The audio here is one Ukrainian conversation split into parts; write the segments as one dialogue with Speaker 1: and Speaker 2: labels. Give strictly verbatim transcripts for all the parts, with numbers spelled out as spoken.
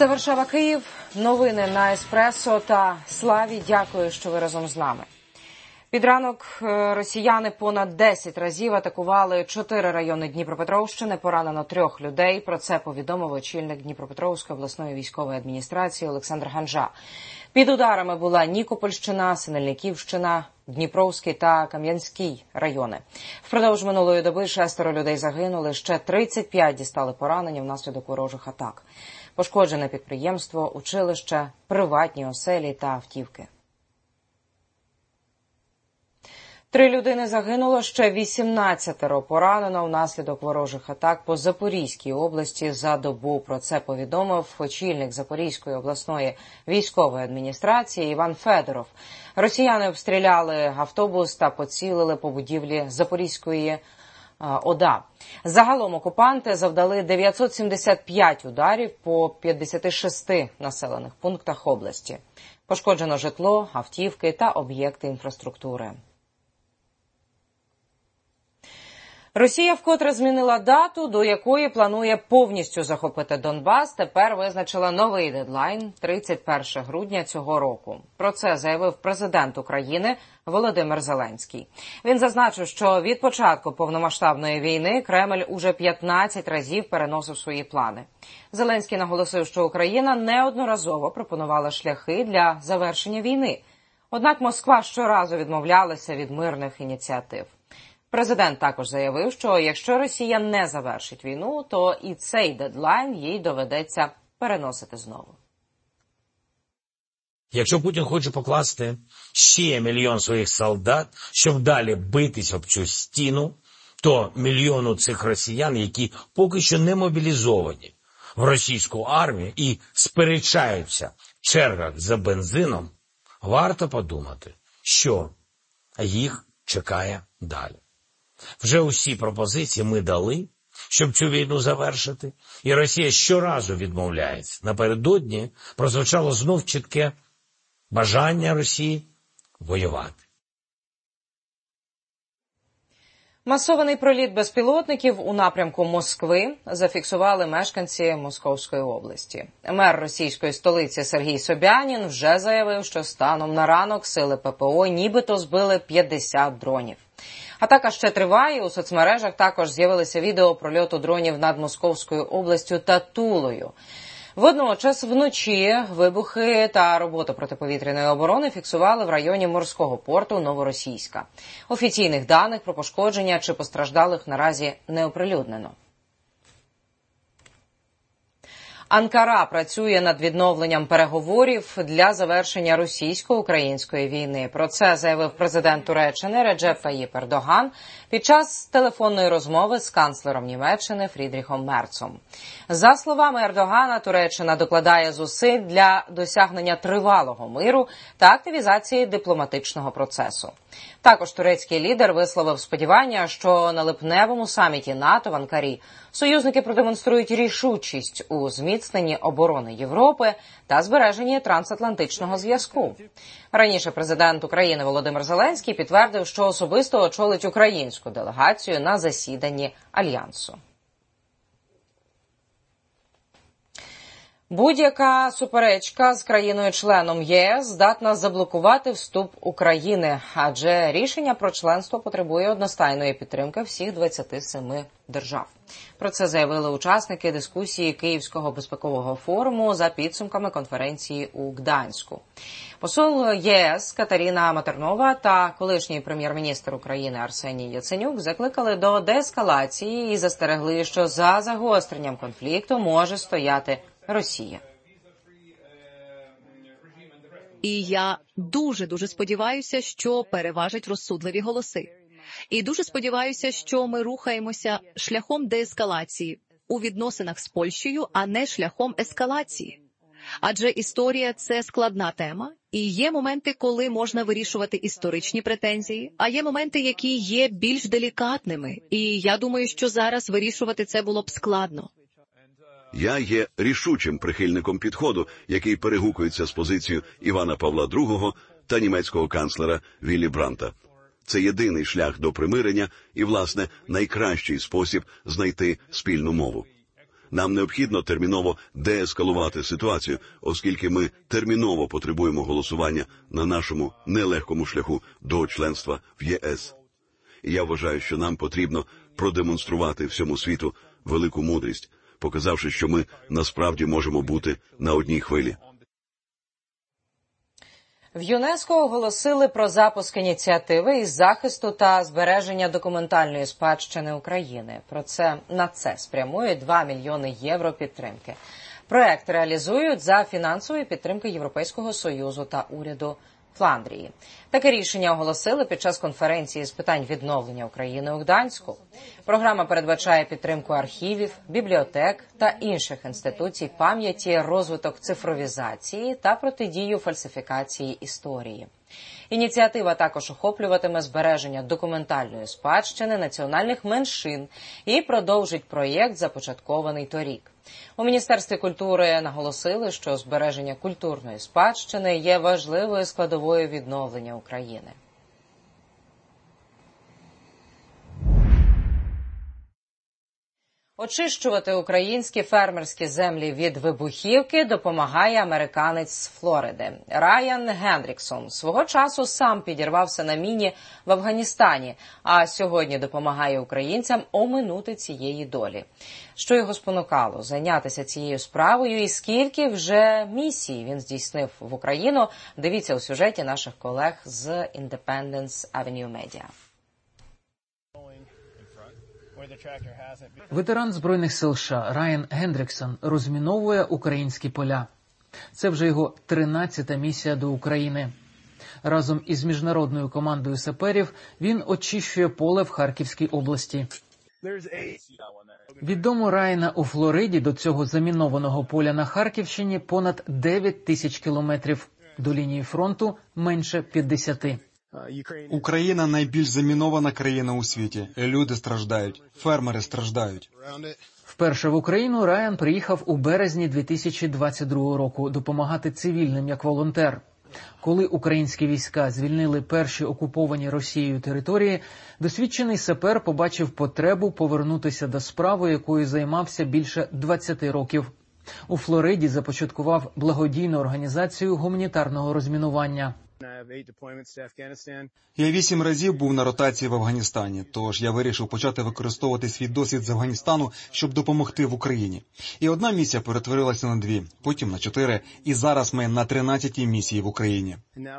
Speaker 1: Це Варшава-Київ. Новини на Еспресо та Славі. Дякую, що ви разом з нами. Під ранок росіяни понад десять разів атакували чотири райони Дніпропетровщини. Поранено трьох людей. Про це повідомив очільник Дніпропетровської обласної військової адміністрації Олександр Ганжа. Під ударами була Нікопольщина, Синельниківщина, Дніпровський та Кам'янський райони. Впродовж минулої доби шестеро людей загинули, ще тридцять п'ять дістали поранення внаслідок ворожих атак. Пошкоджене підприємство, училище, приватні оселі та автівки. Три людини загинуло, ще вісімнадцятеро поранено внаслідок ворожих атак по Запорізькій області за добу. Про це повідомив очільник Запорізької обласної військової адміністрації Іван Федоров. Росіяни обстріляли автобус та поцілили по будівлі Запорізької ОДА. Загалом окупанти завдали дев'ятсот сімдесят п'ять ударів по п'ятдесят шість населених пунктах області. Пошкоджено житло, автівки та об'єкти інфраструктури. Росія вкотре змінила дату, до якої планує повністю захопити Донбас. Тепер визначила новий дедлайн – тридцять перше грудня цього року. Про це заявив президент України Володимир Зеленський. Він зазначив, що від початку повномасштабної війни Кремль уже п'ятнадцять разів переносив свої плани. Зеленський наголосив, що Україна неодноразово пропонувала шляхи для завершення війни. Однак Москва щоразу відмовлялася від мирних ініціатив. Президент також заявив, що якщо Росія не завершить війну, то і цей дедлайн їй доведеться переносити знову.
Speaker 2: Якщо Путін хоче покласти ще мільйон своїх солдат, щоб далі битись об цю стіну, то мільйону цих росіян, які поки що не мобілізовані в російську армію і сперечаються в чергах за бензином, варто подумати, що їх чекає далі. Вже усі пропозиції ми дали, щоб цю війну завершити, і Росія щоразу відмовляється. Напередодні прозвучало знов чітке бажання Росії воювати.
Speaker 1: Масований проліт безпілотників у напрямку Москви зафіксували мешканці Московської області. Мер російської столиці Сергій Собянін вже заявив, що станом на ранок сили ППО нібито збили п'ятдесят дронів. Атака ще триває. У соцмережах також з'явилися відео прольоту дронів над Московською областю та Тулою. Водночас вночі вибухи та роботу протиповітряної оборони фіксували в районі морського порту Новоросійська. Офіційних даних про пошкодження чи постраждалих наразі не оприлюднено. Анкара працює над відновленням переговорів для завершення російсько-української війни. Про це заявив президент Туреччини Реджеп Таїп Ердоган під час телефонної розмови з канцлером Німеччини Фрідріхом Мерцом. За словами Ердогана, Туреччина докладає зусиль для досягнення тривалого миру та активізації дипломатичного процесу. Також турецький лідер висловив сподівання, що на липневому саміті НАТО в Анкарі союзники продемонструють рішучість у зміцненні оборони Європи та збереженні трансатлантичного зв'язку. Раніше президент України Володимир Зеленський підтвердив, що особисто очолить українську делегацію на засіданні Альянсу. Будь-яка суперечка з країною-членом ЄС здатна заблокувати вступ України, адже рішення про членство потребує одностайної підтримки всіх двадцяти семи держав. Про це заявили учасники дискусії Київського безпекового форуму за підсумками конференції у Гданську. Посол ЄС Катерина Матернова та колишній прем'єр-міністр України Арсеній Яценюк закликали до деескалації і застерегли, що за загостренням конфлікту може стояти Росія.
Speaker 3: І я дуже-дуже сподіваюся, що переважать розсудливі голоси. І дуже сподіваюся, що ми рухаємося шляхом деескалації у відносинах з Польщею, а не шляхом ескалації. Адже історія – це складна тема, і є моменти, коли можна вирішувати історичні претензії, а є моменти, які є більш делікатними. І я думаю, що зараз вирішувати це було б складно.
Speaker 4: Я є рішучим прихильником підходу, який перегукується з позицією Івана Павла другого та німецького канцлера Віллі Бранта. Це єдиний шлях до примирення і, власне, найкращий спосіб знайти спільну мову. Нам необхідно терміново деескалувати ситуацію, оскільки ми терміново потребуємо голосування на нашому нелегкому шляху до членства в ЄС. І я вважаю, що нам потрібно продемонструвати всьому світу велику мудрість, показавши, що ми насправді можемо бути на одній хвилі.
Speaker 1: В ЮНЕСКО оголосили про запуск ініціативи із захисту та збереження документальної спадщини України. Про це на це спрямують два мільйони євро підтримки. Проект реалізують за фінансової підтримки Європейського Союзу та уряду Фландрії. Таке рішення оголосили під час конференції з питань відновлення України у Гданську. Програма передбачає підтримку архівів, бібліотек та інших інституцій пам'яті, розвиток цифровізації та протидію фальсифікації історії. Ініціатива також охоплюватиме збереження документальної спадщини національних меншин і продовжить проєкт, започаткований торік. У Міністерстві культури наголосили, що збереження культурної спадщини є важливою складовою відновлення України. Очищувати українські фермерські землі від вибухівки допомагає американець з Флориди. Райан Гендріксон свого часу сам підірвався на міні в Афганістані, а сьогодні допомагає українцям оминути цієї долі. Що його спонукало зайнятися цією справою і скільки вже місій він здійснив в Україну, дивіться у сюжеті наших колег з Independence Avenue Media.
Speaker 5: Ветеран Збройних сил США Райан Гендріксон розміновує українські поля. Це вже його тринадцята місія до України. Разом із міжнародною командою саперів він очищує поле в Харківській області. Від дому Райана у Флориді до цього замінованого поля на Харківщині понад дев'ять тисяч кілометрів. До лінії фронту менше п'ятдесяти.
Speaker 6: Україна – найбільш замінована країна у світі. Люди страждають, фермери страждають.
Speaker 5: Вперше в Україну Райан приїхав у березні дві тисячі двадцять другого року допомагати цивільним як волонтер. Коли українські війська звільнили перші окуповані Росією території, досвідчений сапер побачив потребу повернутися до справи, якою займався більше двадцяти років. У Флориді започаткував благодійну організацію гуманітарного розмінування.
Speaker 6: Я вісім разів був на ротації в Афганістані, тож я вирішив почати використовувати свій досвід з Афганістану, щоб допомогти в Україні. І одна місія перетворилася на дві, потім на чотири, і зараз ми на тринадцятій місії в Україні.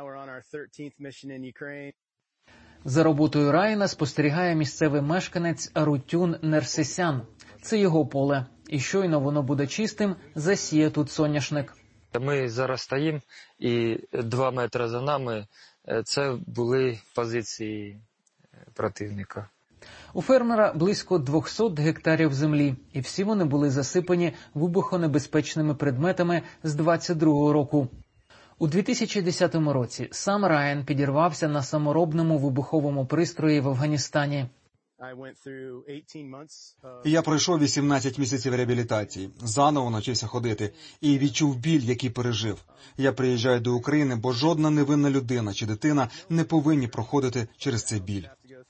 Speaker 5: За роботою Райана спостерігає місцевий мешканець Арутюн Нерсесян. Це його поле. І щойно воно буде чистим, засіє тут соняшник.
Speaker 7: Ми зараз стоїмо, і два метри за нами – це були позиції противника.
Speaker 5: У фермера близько двохсот гектарів землі, і всі вони були засипані вибухонебезпечними предметами з двадцять другого року. У дві тисячі десятому році сам Райан підірвався на саморобному вибуховому пристрої в Афганістані.
Speaker 6: Я пройшов вісімнадцять місяців реабілітації, заново навчився ходити і відчув біль, який пережив. Я приїжджаю до України, бо жодна невинна людина чи дитина не повинні проходити через цей біль.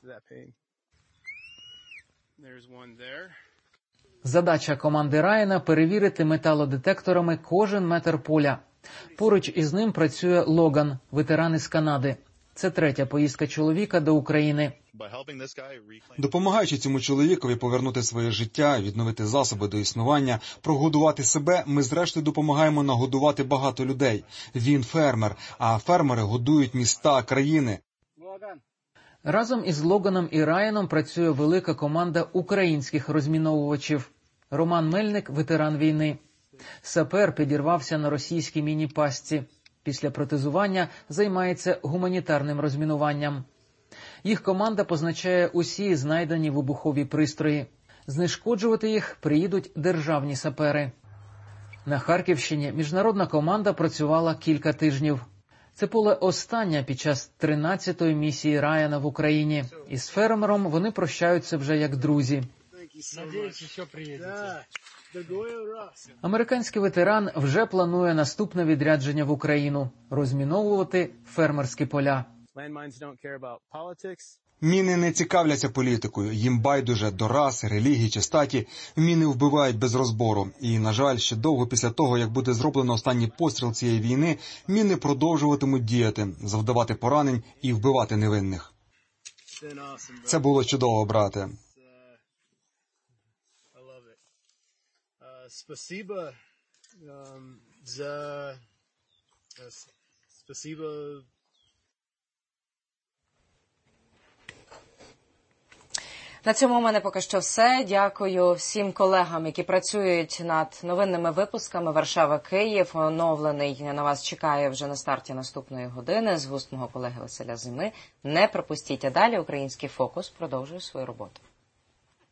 Speaker 5: Задача команди Райана – перевірити металодетекторами кожен метр поля. Поруч із ним працює Логан, ветеран із Канади. Це третя поїздка чоловіка до України.
Speaker 6: Допомагаючи цьому чоловікові повернути своє життя, відновити засоби до існування, прогодувати себе, ми зрештою допомагаємо нагодувати багато людей. Він фермер, а фермери годують міста, країни.
Speaker 5: Разом із Логаном і Райаном працює велика команда українських розміновувачів. Роман Мельник – ветеран війни. Сапер підірвався на російській міні-пастці. Після протезування займається гуманітарним розмінуванням. Їх команда позначає усі знайдені вибухові пристрої. Знешкоджувати їх приїдуть державні сапери. На Харківщині міжнародна команда працювала кілька тижнів. Це поле останнє під час тринадцятої місії Райана в Україні. Із фермером вони прощаються вже як друзі.
Speaker 8: Надіюсь, що приїдете.
Speaker 5: Американський ветеран вже планує наступне відрядження в Україну – розміновувати фермерські поля.
Speaker 6: Міни не цікавляться політикою, їм байдуже до раси, релігії чи статі. Міни вбивають без розбору. І, на жаль, ще довго після того, як буде зроблено останній постріл цієї війни, міни продовжуватимуть діяти, завдавати поранень і вбивати невинних. Це було чудово, брате.
Speaker 1: На цьому у мене поки що все. Дякую всім колегам, які працюють над новинними випусками Варшава-Київ. Оновлений на вас чекає вже на старті наступної години з вуст мого колеги Василя Зими. Не пропустіть, а далі Український фокус продовжує свою роботу.